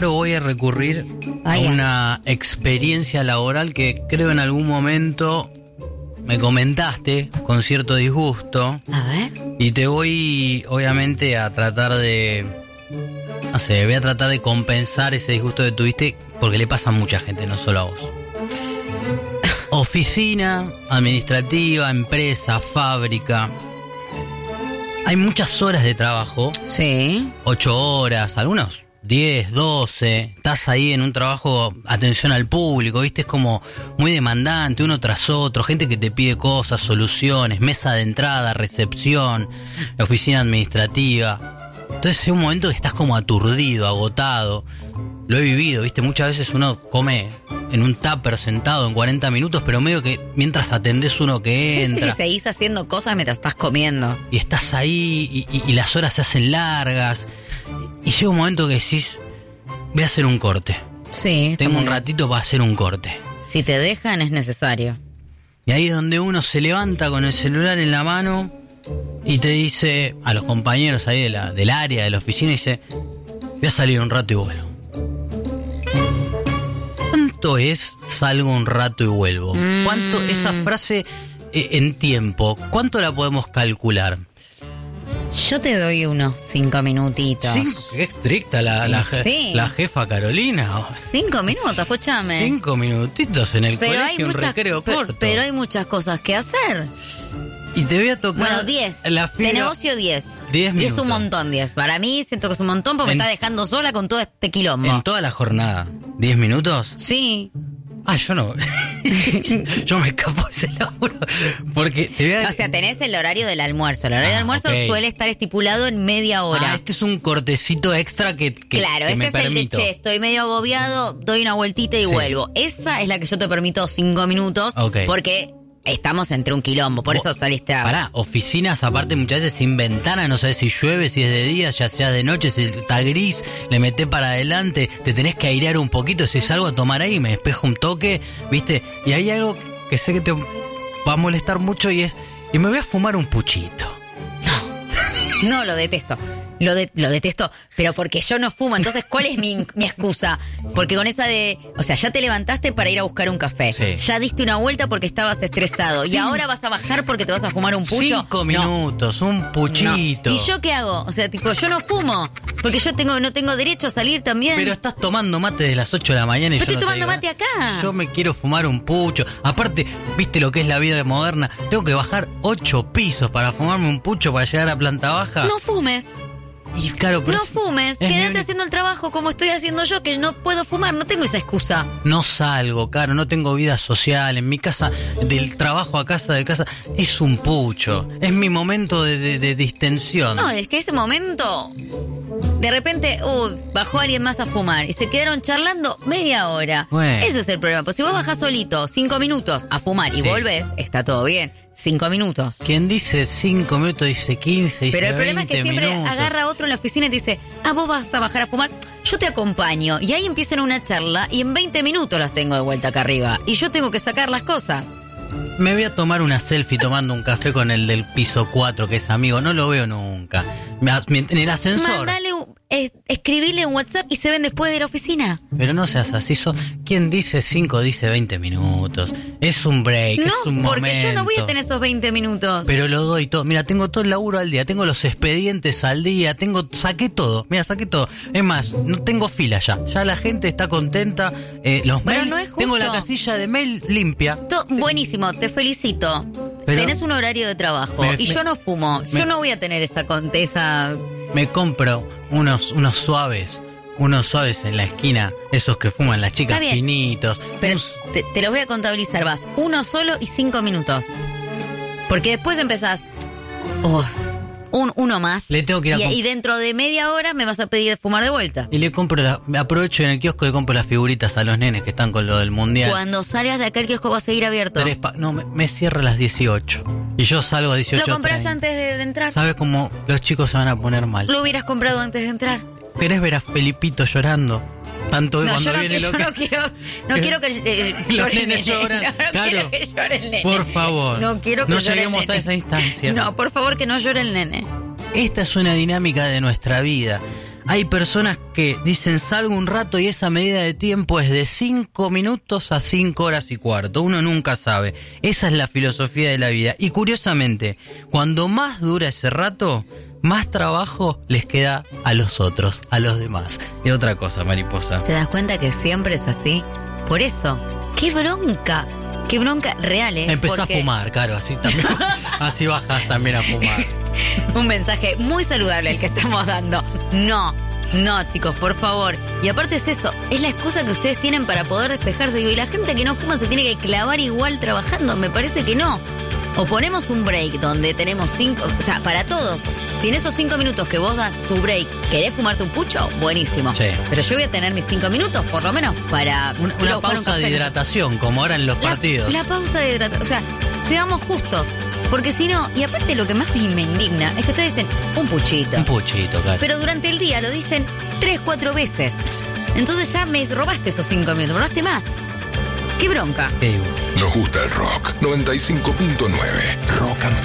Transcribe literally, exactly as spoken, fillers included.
Caro, voy a recurrir Ay, a una experiencia laboral que creo en algún momento me comentaste con cierto disgusto. A ver. Y te voy, obviamente, a tratar de... No sé, voy a tratar de compensar ese disgusto que tuviste, porque le pasa a mucha gente, no solo a vos. Oficina, administrativa, empresa, fábrica. Hay muchas horas de trabajo. Sí. Ocho horas, algunos diez, doce. Estás ahí en un trabajo, atención al público, ¿viste? Es como muy demandante, uno tras otro. Gente que te pide cosas, soluciones, mesa de entrada, recepción, oficina administrativa. Entonces es un momento que estás como aturdido, agotado. Lo he vivido, ¿viste? Muchas veces uno come en un tupper sentado en cuarenta minutos, pero medio que mientras atendés uno que entra. Sí, sí, sí, seguís haciendo cosas mientras estás comiendo. Y estás ahí y, y, y las horas se hacen largas. Y, y llega un momento que decís, voy a hacer un corte. Sí. Tengo un ratito para hacer un corte. Si te dejan es necesario. Y ahí es donde uno se levanta con el celular en la mano y te dice a los compañeros ahí de la, del área, de la oficina, y dice, voy a salir un rato y vuelvo. ¿Cuánto es salgo un rato y vuelvo? Mm. ¿Cuánto esa frase eh, en tiempo? ¿Cuánto la podemos calcular? Yo te doy unos cinco minutitos. Cinco, qué estricta la, la, je- Sí. la jefa Carolina. Cinco minutos, escúchame. Cinco minutitos en el Pero hay colegio, un muchas, recreo pe- corto. pero hay muchas cosas que hacer. Y te voy a tocar... Bueno, diez. La De fibra- negocio, diez. diez Y minutos. es un montón, diez. Para mí siento que es un montón porque En- me está dejando sola con todo este quilombo. En toda la jornada. ¿Diez minutos? Sí. Ah, yo no. Yo me escapo de ese laburo. Porque te voy a... O sea, tenés el horario del almuerzo. El horario Ah, del almuerzo ok. suele estar estipulado en media hora. Ah, este es un cortecito extra que, que, claro, que este me es permito. el de che, estoy medio agobiado, doy una vueltita y Sí. vuelvo. Esa es la que yo te permito cinco minutos Ok. porque estamos entre un quilombo, por Vos- eso saliste a... Pará, oficinas aparte muchas veces sin ventana, no sabes si llueve, si es de día, ya sea de noche, si está gris, le metés para adelante, te tenés que airear un poquito, si salgo a tomar ahí, me despejo un toque, ¿viste? Y hay algo que sé que te va a molestar mucho y es, y me voy a fumar un puchito. No, lo detesto. Lo, de- lo detesto, pero porque yo no fumo. Entonces, ¿cuál es mi, mi excusa? Porque con esa de... O sea, ya te levantaste para ir a buscar un café. Sí. Ya diste una vuelta porque estabas estresado. Sí. Y ahora vas a bajar porque te vas a fumar un pucho. Cinco No. minutos, un No. puchito. ¿Y yo qué hago? O sea, tipo, yo no fumo. Porque yo tengo no tengo derecho a salir también. Pero estás tomando mate desde las ocho de la mañana y Pero yo estoy no te tomando digo, mate acá. Yo me quiero fumar un pucho. Aparte, viste lo que es la vida moderna. Tengo que bajar ocho pisos para fumarme un pucho para llegar a planta baja. No fumes. Y claro, pero No es- fumes. es mi Quédate único- haciendo el trabajo como estoy haciendo yo, que no puedo fumar. No tengo esa excusa. No salgo, claro, no tengo vida social. En mi casa, del trabajo a casa, de casa, es un pucho. Es mi momento de, de- de distensión. No, es que ese momento, de repente, uh, bajó alguien más a fumar y se quedaron charlando media hora. Bueno. Ese es el problema. Pues si vos bajás solito cinco minutos a fumar y Sí. volvés, está todo bien. Cinco minutos. Quien dice cinco minutos dice quince, dice Pero el problema es que veinte siempre minutos. agarra a otro en la oficina y te dice, ah, vos vas a bajar a fumar, yo te acompaño. Y ahí empiezan una charla y en veinte minutos las tengo de vuelta acá arriba. Y yo tengo que sacar las cosas. Me voy a tomar una selfie tomando un café con el del piso cuatro, que es amigo. No lo veo nunca. Me- En el ascensor. Mandale, un- es- escribile en WhatsApp y se ven después de la oficina. Pero no seas así. Son, quien dice cinco dice veinte minutos. Es un break, es un No, porque yo no voy a momento. tener esos veinte minutos. Pero lo doy todo. Mira, tengo todo el laburo al día. Tengo los expedientes al día. Tengo, saqué todo. Mira, saqué todo. Es más, no tengo fila ya. Ya la gente está contenta. Eh, los Pero mails, no es justo. tengo la casilla de mail limpia. To- buenísimo, te felicito. Pero- Tenés un horario de trabajo Me- y me- yo no fumo. me- yo no voy a tener esa con- esa Me compro unos, unos suaves. Unos suaves en la esquina. Esos que fuman las chicas Está bien. finitos. Pero Un- te, te los voy a contabilizar, vas uno solo y cinco minutos. Porque después empezás, oh, un, uno más. Le tengo que ir a y, comp- y dentro de media hora me vas a pedir fumar de vuelta. Y le compro la, me aprovecho en el kiosco y le compro las figuritas a los nenes que están con lo del mundial. Cuando salgas de acá el kiosco va a seguir abierto. Tres pa- no, me, me cierra a las dieciocho. Y yo salgo a dieciocho. Lo compras treinta. antes de, de entrar. ¿Sabes cómo los chicos se van a poner mal? Lo hubieras comprado antes de entrar. ¿Querés ver a Felipito llorando? Tanto No, cuando yo no, viene yo lo que... no quiero, no quiero que eh, Los llore el nenes nene. lloran, No, no claro. quiero que llore el nene. Por favor. No quiero que No llore el lleguemos a nene. esa instancia. No, por favor que no llore el nene. Esta es una dinámica de nuestra vida. Hay personas que dicen salgo un rato y esa medida de tiempo es de cinco minutos a cinco horas y cuarto. Uno nunca sabe. Esa es la filosofía de la vida. Y curiosamente, cuando más dura ese rato, más trabajo les queda a los otros, a los demás. Y otra cosa, mariposa. ¿Te das cuenta que siempre es así? Por eso, qué bronca. Qué bronca real, ¿eh? Empezá Porque... a fumar, Caro, así también. Así bajas también a fumar. Un mensaje muy saludable el que estamos dando. No, no, chicos, por favor. Y aparte es eso, es la excusa que ustedes tienen para poder despejarse. Digo, y la gente que no fuma se tiene que clavar igual trabajando. Me parece que no. O ponemos un break donde tenemos cinco, o sea, para todos. Si en esos cinco minutos que vos das tu break querés fumarte un pucho, buenísimo. Sí. Pero yo voy a tener mis cinco minutos, por lo menos, para... Una, una pausa de hidratación, como ahora en los la, partidos. La pausa de hidratación. O sea, seamos justos. Porque si no, y aparte lo que más me indigna es que ustedes dicen un puchito. Un puchito, claro. Pero durante el día lo dicen tres, cuatro veces. Entonces ya me robaste esos cinco minutos, me robaste más. ¡Qué bronca! Qué gusto. Nos gusta el rock. noventa y cinco punto nueve. Rock and